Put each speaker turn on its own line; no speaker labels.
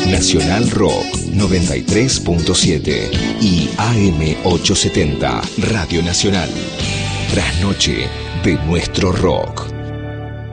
Nacional Rock 93.7 y AM 870 Radio Nacional. Trasnoche de nuestro rock.